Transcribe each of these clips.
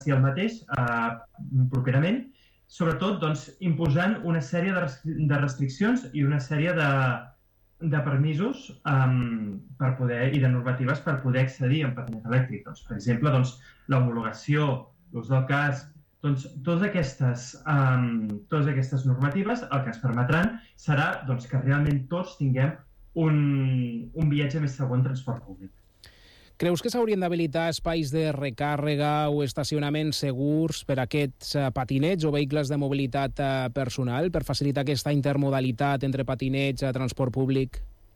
ser el mateix properament, sobretot doncs, imposant una sèrie de restriccions i una sèrie de permisos per poder, i de normatives per poder accedir en patinet elèctric. Doncs, per exemple, doncs, l'homologació, l'ús del casc, doncs, totes aquestes normatives el que ens permetran serà doncs, que realment tots tinguem un viatge més segur en transport públic. Creus que s'haurien d'habilitar espais de recàrrega o estacionaments segurs per a aquests patinets o vehicles de mobilitat personal per facilitar aquesta intermodalitat entre patinets i transport públic?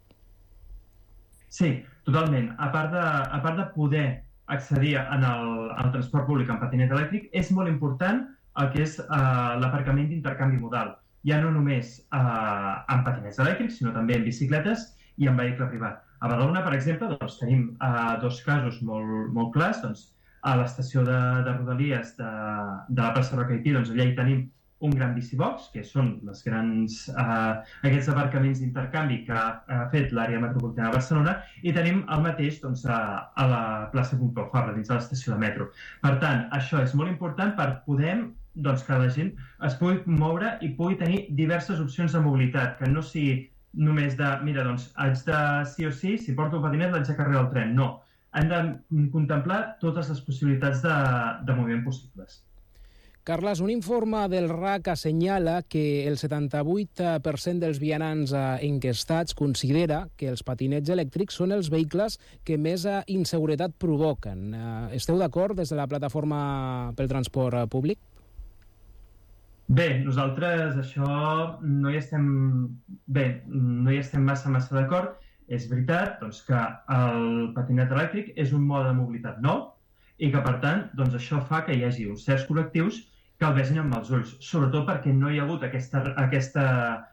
Sí, totalment. A part de poder accedir al transport públic en patinet elèctric, és molt important el que és l'aparcament d'intercanvi modal. Ja no només en patinets elèctrics, sinó també en bicicletes i en vehicle privat. A Badalona, per exemple, doncs, tenim dos casos molt clars. Doncs, a l'estació de Rodalies de la plaça Roca Haití, doncs, allà hi tenim un gran bicibox, que són aquests aparcaments d'intercanvi que ha fet l'àrea metropolitana de Barcelona, i tenim el mateix doncs, a la plaça Pompeu Fabra, dins de l'estació de metro. Per tant, això és molt important per poder doncs, que la gent es pugui moure i pugui tenir diverses opcions de mobilitat, que no sigui només de, mira, doncs, haig de sí o sí, si porto el patinet, l'haig de carregar el tren. No, hem de contemplar totes les possibilitats de moviment possibles. Carles, un informe del RAC assenyala que el 78% dels vianants enquestats considera que els patinets elèctrics són els vehicles que més inseguretat provoquen. Esteu d'acord des de la plataforma pel transport públic? Bé, nosaltres això no hi estem massa d'acord. És veritat doncs, que el patinet elèctric és un mode de mobilitat nou i que, per tant, doncs, això fa que hi hagi uns certs col·lectius que el vegin amb els ulls, sobretot perquè no hi ha hagut aquesta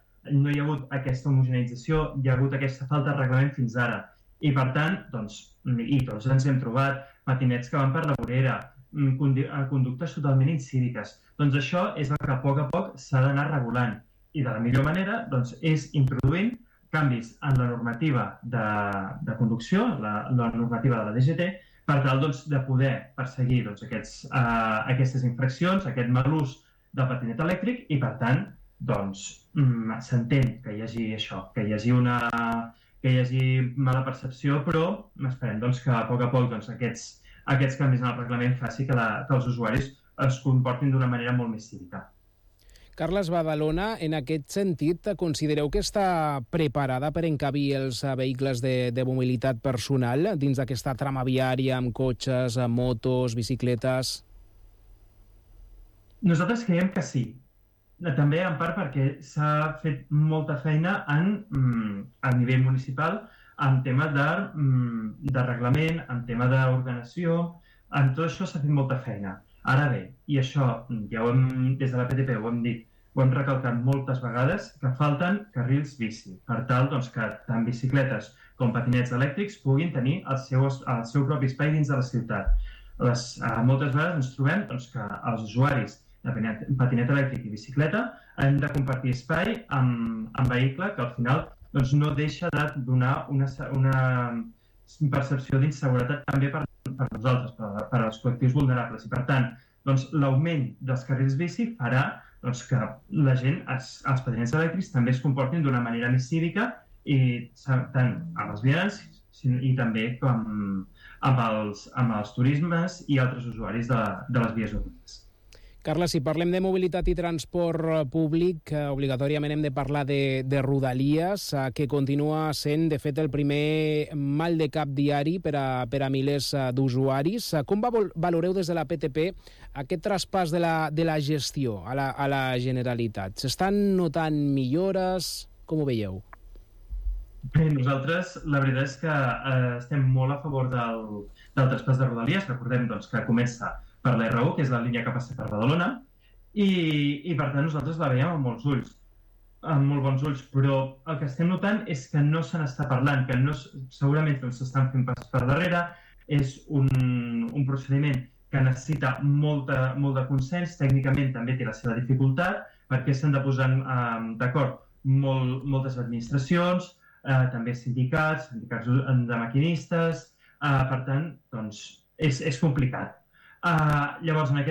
homogeneïtzació, hi ha hagut aquesta falta de reglament fins ara. I, per tant, doncs, i tots ens hem trobat patinets que van per la vorera, conductes totalment incíviques. Doncs això és el que a poc s'ha d'anar regulant. I de la millor manera doncs, és introduint canvis en la normativa de conducció, la normativa de la DGT, per tal doncs, de poder perseguir doncs, aquestes infraccions, aquest mal ús del patinet elèctric i, per tant, doncs, s'entén que hi hagi això, que hi hagi mala percepció, però esperem doncs, que a poc doncs, aquests canvis en el reglament faci que els usuaris es comportin d'una manera molt més cívica. Carles, Badalona, en aquest sentit, considereu que està preparada per encabir els vehicles de mobilitat personal dins d'aquesta trama viària amb cotxes, amb motos, bicicletes? Nosaltres creiem que sí. També en part perquè s'ha fet molta feina a nivell municipal en tema de reglament, en tema d'ordenació, en tot això s'ha fet molta feina. Ara bé, i això ja des de la PTP ho hem dit, ho hem recalcat moltes vegades, que falten carrils bici, per tal doncs, que tant bicicletes com patinets elèctrics puguin tenir el seu propi espai dins de la ciutat. Moltes vegades ens trobem doncs, que els usuaris de patinet elèctric i bicicleta han de compartir espai amb vehicle que al final doncs, no deixa de donar una percepció d'inseguretat també per nosaltres, per als col·lectius vulnerables. I per tant, doncs, l'augment dels carrils bici farà doncs, que la gent, els patinets elèctrics, també es comportin d'una manera més cívica i tant amb els vianants i també com amb els turismes i altres usuaris de les vies urbanes. Carles, si parlem de mobilitat i transport públic, obligatòriament hem de parlar de Rodalies, que continua sent, de fet, el primer mal de cap diari per a milers d'usuaris. Com valoreu des de la PTP aquest traspàs de la gestió a la Generalitat? S'estan notant millores? Com ho veieu? Bé, nosaltres la veritat és que estem molt a favor del traspàs de Rodalies. Recordem doncs, que comença per la R1, que és la línia que passa per Badalona, i per tant nosaltres la veiem amb molts ulls, amb molt bons ulls, però el que estem notant és que no se n'està parlant, que segurament s'estan fent passos per darrere, és un procediment que necessita molt de consens, tècnicament també té la seva dificultat, perquè s'han de posar d'acord moltes administracions, també sindicats de maquinistes, per tant, doncs, és complicat. Llavors, en aquest